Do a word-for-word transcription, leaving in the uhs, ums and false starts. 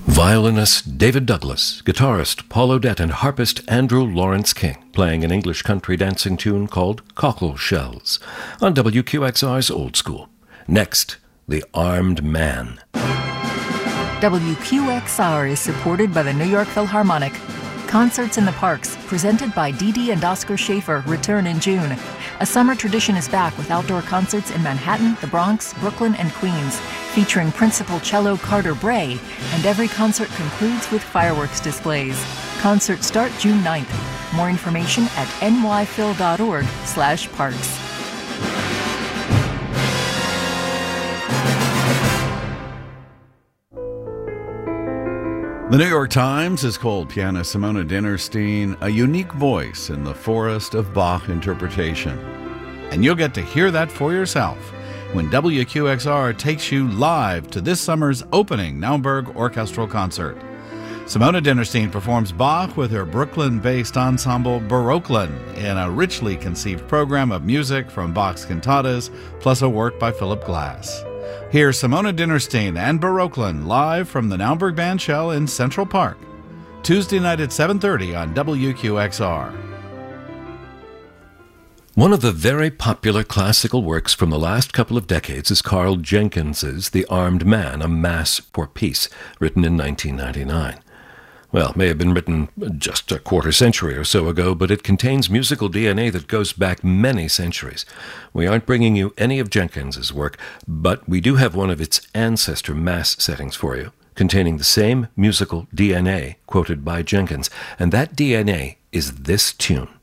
Violinist David Douglas, guitarist Paul Odette, and harpist Andrew Lawrence King, playing an English country dancing tune called Cockle Shells on W Q X R's Old School. Next, The Armed Man. W Q X R is supported by the New York Philharmonic. Concerts in the Parks, presented by Dee Dee and Oscar Schaefer, return in June. A summer tradition is back with outdoor concerts in Manhattan, the Bronx, Brooklyn, and Queens, featuring principal cello Carter Bray, and every concert concludes with fireworks displays. Concerts start June ninth. More information at nyphil.org slash parks. The New York Times has called pianist Simona Dinnerstein a unique voice in the forest of Bach interpretation. And you'll get to hear that for yourself when W Q X R takes you live to this summer's opening Naumburg Orchestral Concert. Simona Dinnerstein performs Bach with her Brooklyn-based ensemble Baroqueland in a richly conceived program of music from Bach's cantatas, plus a work by Philip Glass. Here's Simona Dinnerstein and Baroqueland live from the Naumburg Bandshell in Central Park, Tuesday night at seven thirty on W Q X R. One of the very popular classical works from the last couple of decades is Karl Jenkins's The Armed Man, a Mass for Peace, written in nineteen ninety-nine. Well, it may have been written just a quarter century or so ago, but it contains musical D N A that goes back many centuries. We aren't bringing you any of Jenkins's work, but we do have one of its ancestor Mass settings for you, containing the same musical D N A quoted by Jenkins, and that D N A is this tune.